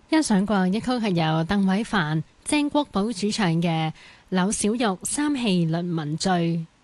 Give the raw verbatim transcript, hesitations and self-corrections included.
欣賞過一曲係由鄧偉凡、鄭國寶主唱嘅《柳小玉三戲論文序》。